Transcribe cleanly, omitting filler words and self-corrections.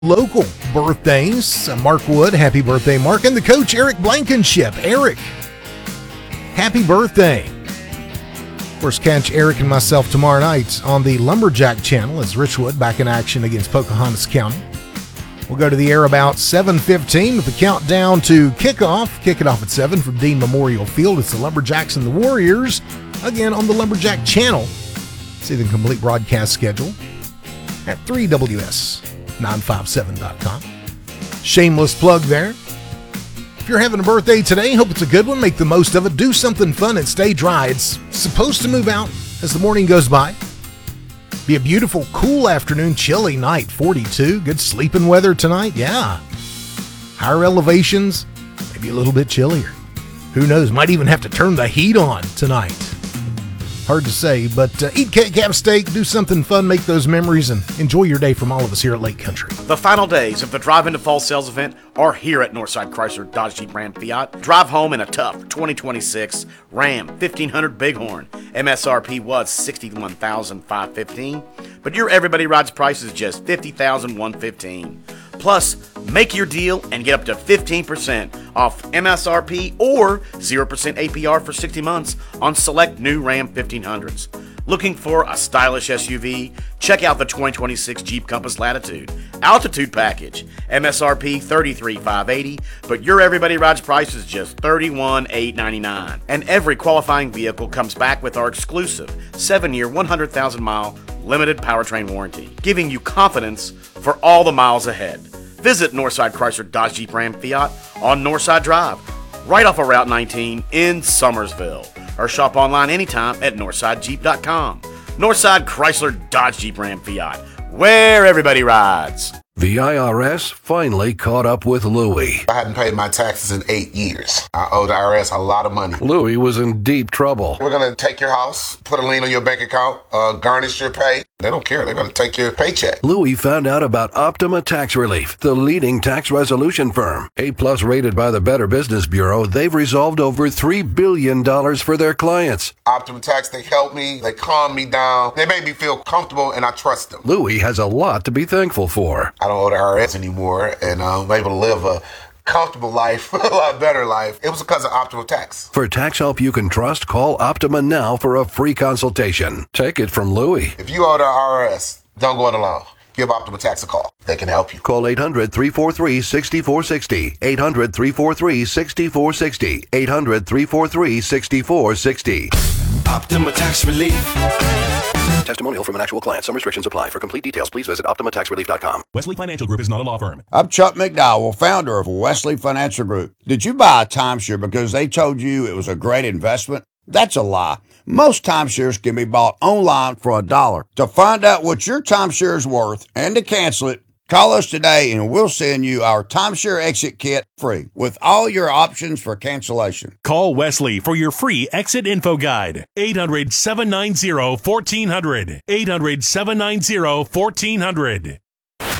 Local birthdays. Mark Wood, happy birthday, Mark. And the coach, Eric Blankenship. Eric, happy birthday. Of course, catch Eric and myself tomorrow night on the Lumberjack channel as Richwood back in action against Pocahontas County. We'll go to the air about 7:15 with the countdown to kickoff. Kick it off at 7 from Dean Memorial Field. It's the Lumberjacks and the Warriors, again on the Lumberjack channel. See the complete broadcast schedule at 3WS957.com. Shameless plug there. If you're having a birthday today, hope it's a good one. Make the most of it. Do something fun and stay dry. It's supposed to move out as the morning goes by. Be a beautiful, cool afternoon, chilly night, 42. Good sleeping weather tonight, yeah. Higher elevations, maybe a little bit chillier. Who knows, might even have to turn the heat on tonight. Hard to say, but eat Cat steak, do something fun, make those memories, and enjoy your day from all of us here at Lake Country. The final days of the Drive Into Fall sales event are here at Northside Chrysler Dodge Jeep Ram Fiat. Drive home in a tough 2026 Ram 1500 Bighorn. MSRP was $61,515, but your Everybody Rides price is just $50,115. Plus, make your deal and get up to 15% off MSRP or 0% APR for 60 months on select new Ram 1500s. Looking for a stylish SUV? Check out the 2026 Jeep Compass Latitude Altitude Package. MSRP $33,580, but your Everybody Rides price is just $31,899. And every qualifying vehicle comes back with our exclusive 7-year, 100,000-mile limited powertrain warranty, giving you confidence for all the miles ahead. Visit Northside Chrysler Dodge Jeep Ram Fiat on Northside Drive, right off of Route 19 in Summersville, or shop online anytime at NorthsideJeep.com. Northside Chrysler Dodge Jeep Ram Fiat, where everybody rides. The IRS finally caught up with Louie. I hadn't paid my taxes in 8 years. I owe the IRS a lot of money. Louie was in deep trouble. We're going to take your house, put a lien on your bank account, garnish your pay. They don't care. They're going to take your paycheck. Louie found out about Optima Tax Relief, the leading tax resolution firm. A-plus rated by the Better Business Bureau, they've resolved over $3 billion for their clients. Optima Tax, they help me. They calm me down. They make me feel comfortable, and I trust them. Louie has a lot to be thankful for. I don't owe the IRS anymore, and I'm able to live a comfortable life, a lot better life. It was because of Optima Tax. For tax help you can trust, call Optima now for a free consultation. Take it from Louie. If you owe the IRS, don't go it alone. Give Optima Tax a call. They can help you. Call 800-343-6460. 800-343-6460. 800-343-6460. Optima Tax Relief. Testimonial from an actual client. Some restrictions apply. For complete details, please visit OptimaTaxRelief.com. Wesley Financial Group is not a law firm. I'm Chuck McDowell, founder of Wesley Financial Group. Did you buy a timeshare because they told you it was a great investment? That's a lie. Most timeshares can be bought online for $1. To find out what your timeshare is worth and to cancel it, call us today and we'll send you our timeshare exit kit free with all your options for cancellation. Call Wesley for your free exit info guide. 800-790-1400. 800-790-1400.